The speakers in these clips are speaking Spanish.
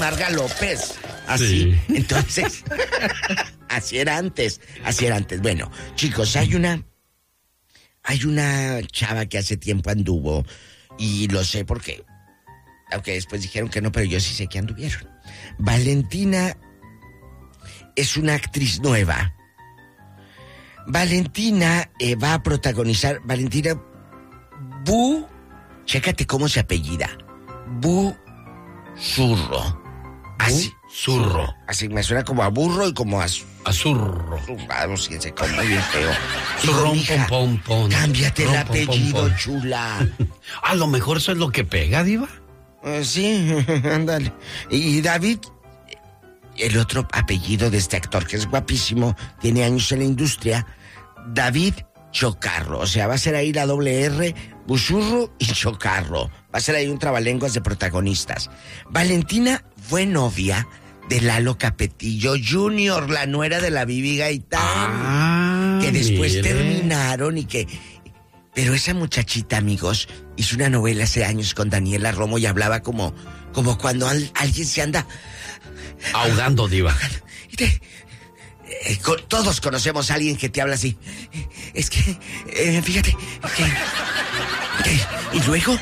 Marga López. Así. Sí. Entonces, así era antes. Bueno, chicos, hay una chava que hace tiempo anduvo, y lo sé porque, aunque después dijeron que no, pero yo sí sé que anduvieron. Valentina es una actriz nueva. Valentina va a protagonizar. Valentina chécate cómo se apellida. Zurro. Así. Zurro. Así me suena como a burro y como a zurro. Vamos, fíjense cómo bien feo. Zurrón, pom. Cámbiate el apellido, pom. Chula. A lo mejor eso es lo que pega, diva. Sí, ándale. Y David, el otro apellido de este actor, que es guapísimo, tiene años en la industria, David Chocarro. O sea, va a ser ahí la doble R, Busurro y Chocarro. Va a ser ahí un trabalenguas de protagonistas. Valentina fue novia de Lalo Capetillo Jr., la nuera de la Bibi Gaitán. Que después terminaron y que... Pero esa muchachita, amigos, hizo una novela hace años con Daniela Romo y hablaba como cuando alguien se anda... ahogando, diva. Todos conocemos a alguien que te habla así. Es que, fíjate, y luego...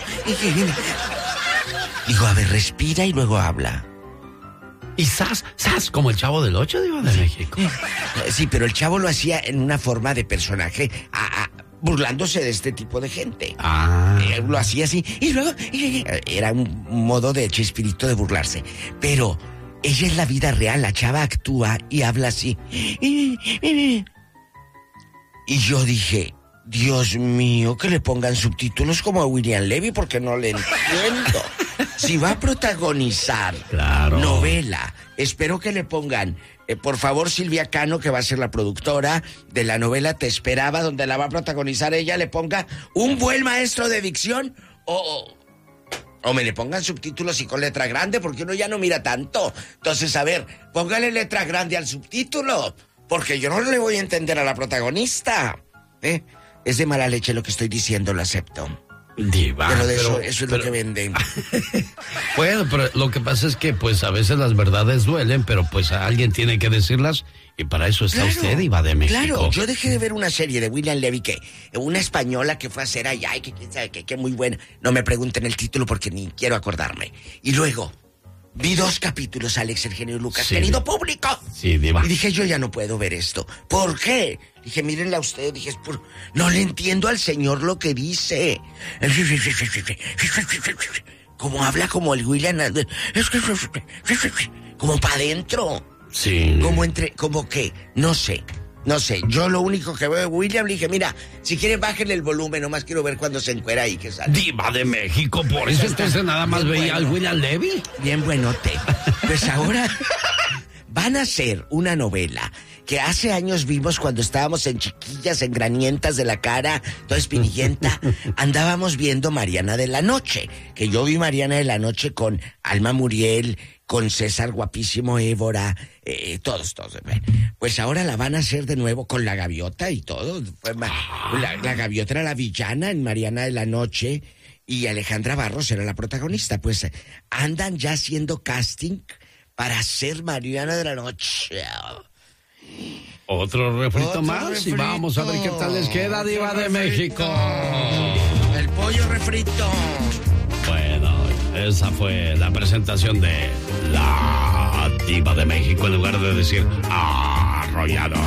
Digo, a ver, respira y luego habla. Y sas, como el Chavo del 8, diva, de México. Sí, pero el Chavo lo hacía en una forma de personaje, burlándose de este tipo de gente. Lo hacía así, y luego... Era un modo de Chespirito de burlarse. Pero... ella es la vida real, la chava actúa y habla así. Y yo dije, Dios mío, que le pongan subtítulos como a William Levy, porque no le entiendo. Si va a protagonizar novela, espero que le pongan, por favor, Silvia Cano, que va a ser la productora de la novela Te Esperaba, donde la va a protagonizar ella, le ponga un buen maestro de dicción o me le pongan subtítulos y con letra grande, porque uno ya no mira tanto. Entonces, a ver, póngale letra grande al subtítulo, porque yo no le voy a entender a la protagonista. Es de mala leche lo que estoy diciendo, lo acepto. Diva, pero eso es lo que venden. Bueno, pero lo que pasa es que, pues, a veces las verdades duelen, pero pues alguien tiene que decirlas, y para eso está usted, Diva de México. Claro, yo dejé de ver una serie de William Levy, una española que fue a hacer allá, y que quién sabe que muy buena. No me pregunten el título porque ni quiero acordarme. Y luego vi 2 capítulos, Alex, el genio Lucas, sí, querido público. Sí, Diva. Y dije, yo ya no puedo ver esto. ¿Por qué? Dije, mírenla usted. Dije, no le entiendo al señor lo que dice. Como habla como el William, como para adentro. Sí. Como que, no sé. Yo lo único que veo de William, le dije, mira, si quieren bájenle el volumen, nomás quiero ver cuando se encuera ahí que sale. Diva de México, por eso entonces nada más veía al William Levy. Bien buenote. Pues ahora van a hacer una novela que hace años vimos cuando estábamos en chiquillas, en granientas de la cara, toda espinillenta. Andábamos viendo Mariana de la Noche, que yo vi Mariana de la Noche con Alma Muriel, con César guapísimo, Évora, todos. Pues ahora la van a hacer de nuevo con la Gaviota y todo. La Gaviota era la villana en Mariana de la Noche y Alejandra Barros era la protagonista. Pues andan ya haciendo casting para ser Mariana de la Noche. Otro refrito más y vamos a ver qué tal les queda, Diva de México. El pollo refrito. Bueno, esa fue la presentación de la Diva de México, en lugar de decir arrollado.